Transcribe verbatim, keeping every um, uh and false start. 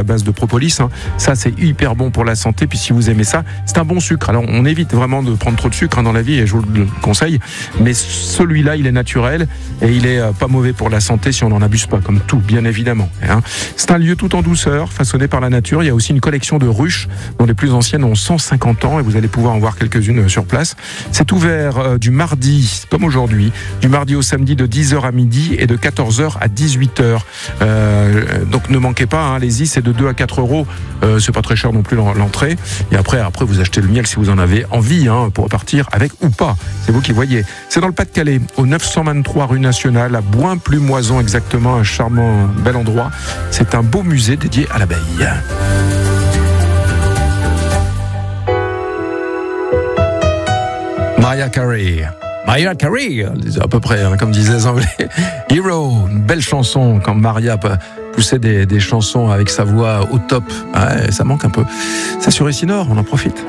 base de propolis. Hein. Ça, c'est hyper bon pour la santé. Puis si vous aimez ça, c'est un bon sucre. Alors, on évite vraiment de prendre trop de sucre hein, dans la vie, et je vous le conseille. Mais celui-là, il est naturel et il est euh, pas mauvais pour la santé si on n'en abuse pas, comme tout, bien évidemment. Hein. C'est un lieu tout en douceur, façonné par la nature. Il y a aussi une collection de ruches dont les plus anciennes ont cent cinquante ans et vous allez pouvoir en voir quelques-unes sur place. C'est ouvert euh, du mardi, comme aujourd'hui, du mardi au samedi de dix heures à midi et de quatorze heures à dix-huit heures. Euh, donc ne manquez pas, hein, allez-y, c'est de deux à quatre euros. Euh, c'est pas très cher non plus l'entrée. Et après, après vous achetez le miel si vous en avez envie, hein, pour repartir avec ou pas. C'est vous qui voyez. C'est dans le Pas-de-Calais, au neuf cent vingt-trois rue Nationale, à Boin-Plumoison exactement, un charmant, bel endroit. C'est un beau musée dédié à l'abeille. Mariah Carey. Mariah Carey, à peu près, hein, comme disaient les Anglais. Hero, une belle chanson quand Maria poussait des, des chansons avec sa voix au top. Ouais, ça manque un peu. C'est sur Essinor, on en profite.